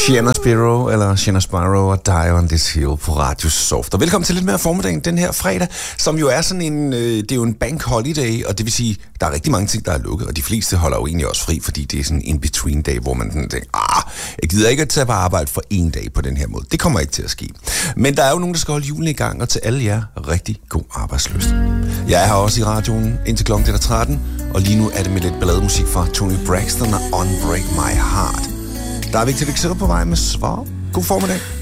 Sienna Sparrow, eller Sienna Sparrow og Die on This Hill på Radio Soft. Og velkommen til lidt mere formiddagen den her fredag, som jo er sådan en, det er jo en bank holiday, og det vil sige, der er rigtig mange ting, der er lukket, og de fleste holder jo egentlig også fri, fordi det er sådan en in-between dag, hvor man tænker, jeg gider ikke at tage på arbejde for en dag på den her måde. Det kommer ikke til at ske. Men der er jo nogen, der skal holde julen i gang, og til alle jer, rigtig god arbejdslyst. Jeg er her også i radioen indtil klokken 13, og lige nu er det med lidt ballademusik fra Toni Braxton og Unbreak My Heart. Der er Victor Vexell på vej med svar. God formiddag.